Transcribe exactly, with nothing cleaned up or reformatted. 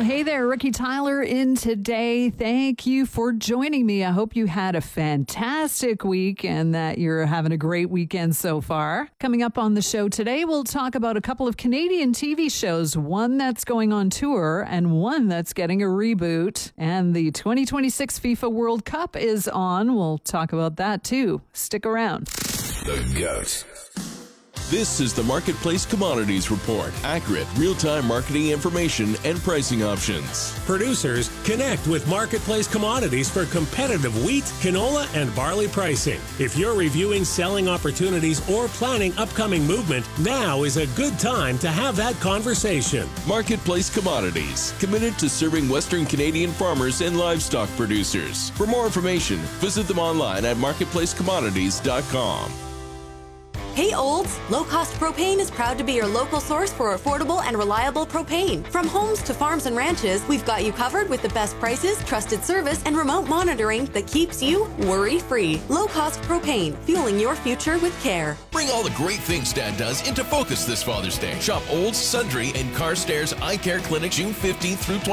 hey there, Ricky Tyler in today. Thank you for joining me. I hope you had a fantastic week and that you're having a great weekend so far. Coming up on the show today, we'll talk about a couple of Canadian T V shows, one that's going on tour and one that's getting a reboot. And the twenty twenty-six FIFA World Cup is on. We'll talk about that too. Stick around. The GOAT. This is the Marketplace Commodities Report. Accurate, real-time marketing information and pricing options. Producers, connect with Marketplace Commodities for competitive wheat, canola, and barley pricing. If you're reviewing selling opportunities or planning upcoming movement, now is a good time to have that conversation. Marketplace Commodities, committed to serving Western Canadian farmers and livestock producers. For more information, visit them online at marketplace commodities dot com. Hey Olds, Low Cost Propane is proud to be your local source for affordable and reliable propane. From homes to farms and ranches, we've got you covered with the best prices, trusted service, and remote monitoring that keeps you worry-free. Low Cost Propane, fueling your future with care. Bring all the great things Dad does into focus this Father's Day. Shop Olds, Sundry, and Carstairs Eye Care Clinic June fifteenth through